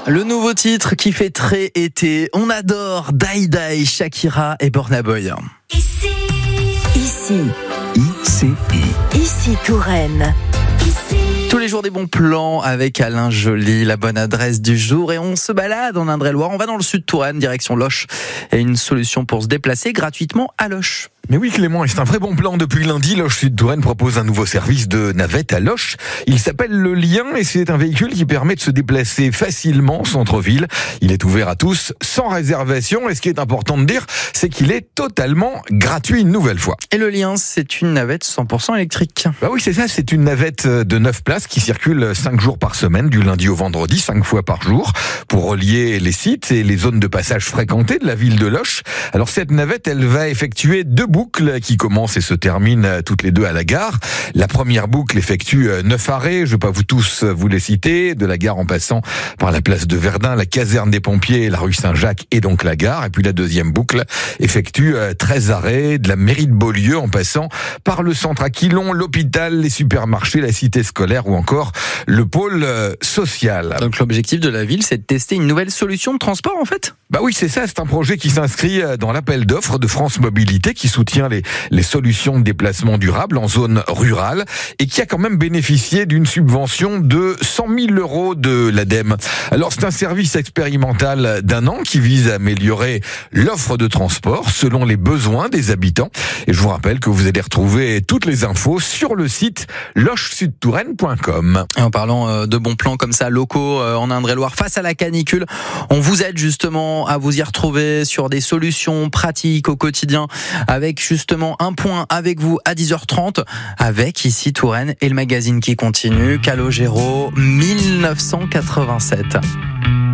Le nouveau titre qui fait très été. On adore Die Die, Shakira et Burna Boy. Ici Touraine. Tous les jours des bons plans avec Alain Joly, la bonne adresse du jour. Et on se balade en Indre-et-Loire. On va dans le sud de Touraine, direction Loches. Et une solution pour se déplacer gratuitement à Loches. Mais oui Clément, et c'est un vrai bon plan. Depuis lundi, Loches Sud Touraine propose un nouveau service de navette à Loches. Il s'appelle Le Lien et c'est un véhicule qui permet de se déplacer facilement centre-ville. Il est ouvert à tous, sans réservation. Et ce qui est important de dire, c'est qu'il est totalement gratuit une nouvelle fois. Et Le Lien, c'est une navette 100% électrique. Bah oui, c'est ça, c'est une navette de 9 places qui circule 5 jours par semaine, du lundi au vendredi, 5 fois par jour, pour relier les sites et les zones de passage fréquentées de la ville de Loches. Alors cette navette, elle va effectuer 2 boucles qui commencent et se terminent toutes les deux à la gare. La première boucle effectue 9 arrêts, je ne vais pas vous les citer, de la gare en passant par la place de Verdun, la caserne des pompiers, la rue Saint-Jacques et donc la gare. Et puis la deuxième boucle effectue 13 arrêts de la mairie de Beaulieu en passant par le centre Aquilon, l'hôpital, les supermarchés, la cité scolaire ou encore le pôle social. Donc l'objectif de la ville, c'est de tester une nouvelle solution de transport en fait ? Bah oui, c'est ça, c'est un projet qui s'inscrit dans l'appel d'offres de France Mobilité qui soutient les solutions de déplacement durable en zone rurale et qui a quand même bénéficié d'une subvention de 100 000 € de l'ADEME. Alors c'est un service expérimental d'1 an qui vise à améliorer l'offre de transport selon les besoins des habitants. Et je vous rappelle que vous allez retrouver toutes les infos sur le site lochesudtouraine.com. Et en parlant de bons plans comme ça, locaux en Indre-et-Loire face à la canicule, on vous aide justement à vous y retrouver sur des solutions pratiques au quotidien avec justement un point avec vous à 10h30 avec Ici Touraine et le magazine qui continue, Calogero 1987.